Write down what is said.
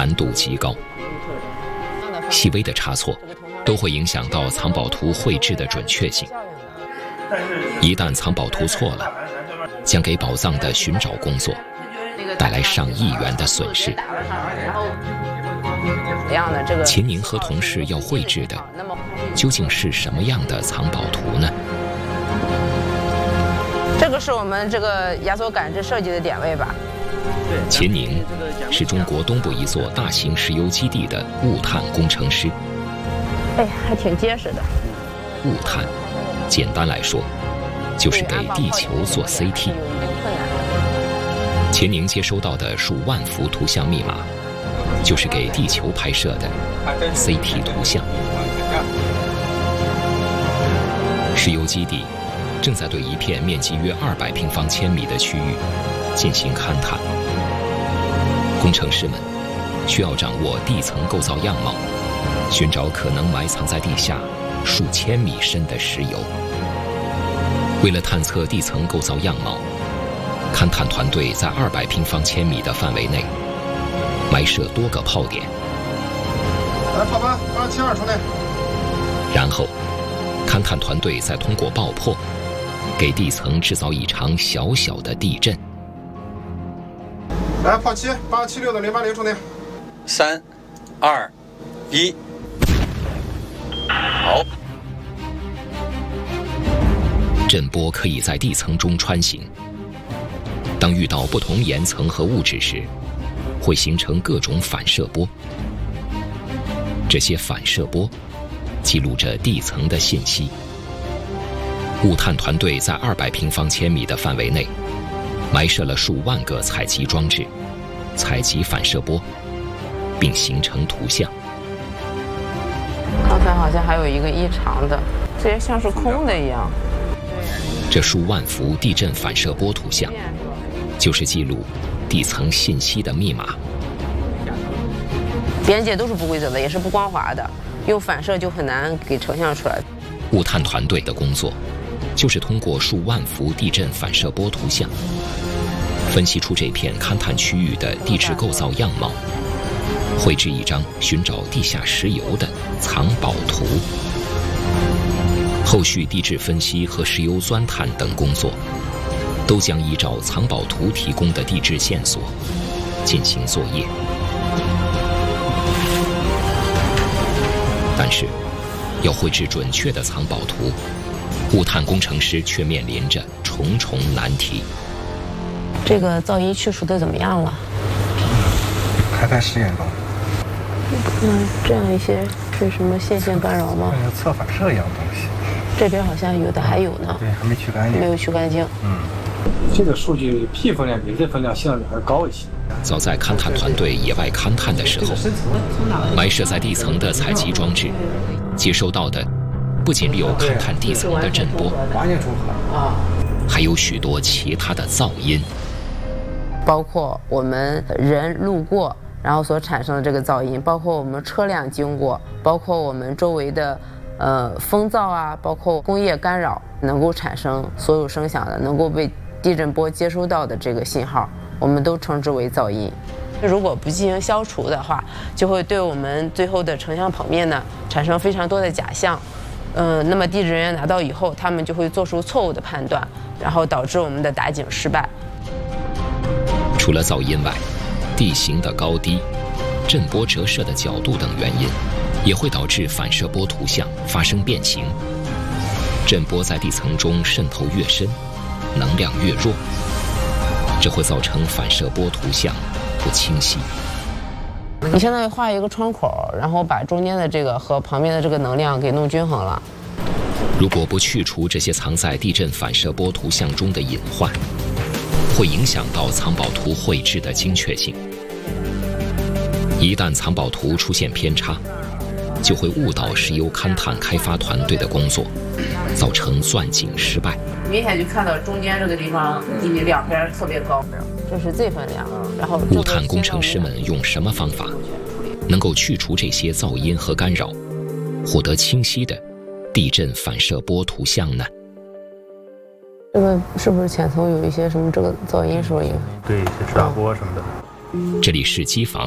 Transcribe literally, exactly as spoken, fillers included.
难度极高，细微的差错都会影响到藏宝图绘制的准确性。一旦藏宝图错了，将给宝藏的寻找工作带来上亿元的损失。秦宁和同事要绘制的究竟是什么样的藏宝图呢？ 这个是我们这个压缩感知设计的点位吧？ 秦宁是中国东部一座大型石油基地的物探工程师。 哎，还挺结实的。 物探，简单来说，就是给地球做 C T。秦宁接收到的数万幅图像密码，就是给地球拍摄的 C T 图像。石油基地正在对一片面积约二百平方千米的区域进行勘探，工程师们需要掌握地层构造样貌，寻找可能埋藏在地下数千米深的石油。为了探测地层构造样貌，勘探团队在二百平方千米的范围内埋设多个炮点。 来，炮班八七二出内。 然后，勘探团队再通过爆破，给地层制造一场小小的地震。 来，炮七八七六的零八零出内。 三、二、一，好。 震波可以在地层中穿行，当遇到不同岩层和物质时，会形成各种反射波。这些反射波记录着地层的信息。物探团队在二百平方千米的范围内埋设了数万个采集装置，采集反射波，并形成图像。 刚才好像还有一个异常的，这些像是空的一样。 这数万幅地震反射波图像，就是记录地层信息的密码。 边界都是不规则的，也是不光滑的，用反射就很难给成像出来。 物探团队的工作，就是通过数万幅地震反射波图像，分析出这片勘探区域的地质构造样貌，绘制一张寻找地下石油的藏宝图。后续地质分析和石油钻探等工作，都将依照藏宝图提供的地质线索进行作业。但是，要绘制准确的藏宝图，物探工程师却面临着重重难题。 这个噪音去除的怎么样了？ 还在试验中。 嗯，这样一些是什么线性干扰吗？ 像测反射一样的东西。 这边好像有的还有呢。 对，还没去干净。 没有去干净。 嗯， 这个数据 P 分量比 Z 分量性能还高一些。 早在勘探团队野外勘探的时候，埋设在地层的采集装置接收到的不仅有勘探地层的震波，还有许多其他的噪音， 包括我们人路过然后所产生的这个噪音，包括我们车辆经过，包括我们周围的呃风噪啊，包括工业干扰，能够产生所有声响的，能够被地震波接收到的这个信号，我们都称之为噪音。如果不进行消除的话，就会对我们最后的成像剖面呢产生非常多的假象。嗯、呃，那么地质人员拿到以后，他们就会做出错误的判断，然后导致我们的打井失败。 除了噪音外，地形的高低、震波折射的角度等原因，也会导致反射波图像发生变形。震波在地层中渗透越深，能量越弱，这会造成反射波图像不清晰。 你相当于画一个窗口，然后把中间的这个和旁边的这个能量给弄均衡了。 如果不去除这些藏在地震反射波图像中的隐患，会影响到藏宝图绘制的精确性。一旦藏宝图出现偏差，就会误导石油勘探开发团队的工作，造成钻井失败。 明显就看到中间这个地方，你两边特别高，这是 Z 分量。然后物探工程师们用什么方法，能够去除这些噪音和干扰，获得清晰的地震反射波图像呢？ 这个是不是浅层有一些什么这个噪音受影响？ 对，一些炸波什么的。 这里是机房。